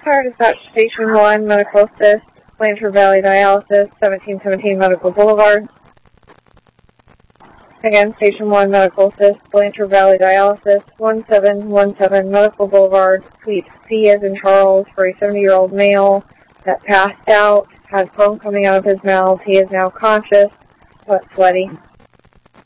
Fire Dispatch Station 1, Medical Assist, Blanchard Valley Dialysis, 1717 Medical Boulevard. Again, Station 1, Medical Assist, Blanchard Valley Dialysis, 1717 Medical Boulevard, Suite C as in Charles, for a 70-year-old male that passed out, had foam coming out of his mouth. He is now conscious, but sweaty.